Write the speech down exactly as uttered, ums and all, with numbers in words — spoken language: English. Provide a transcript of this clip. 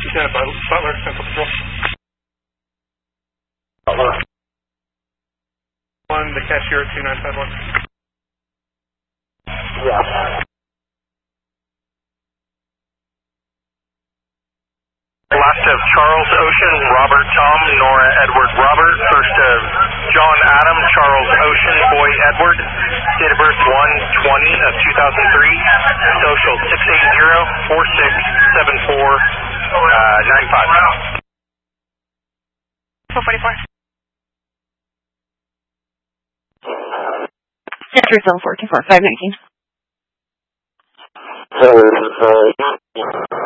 Lieutenant Butler, Central Patrol. Butler. One, the cashier at two nine five one. Yeah. Last of Charles Ocean, Robert Tom, Nora Edward Robert. First of John Adam, Charles Ocean, Boy Edward. Date of birth one twenty of two thousand three. Social six eight zero four six seven four nine five. four forty-four. Entry zone four two four five nineteen. So, uh,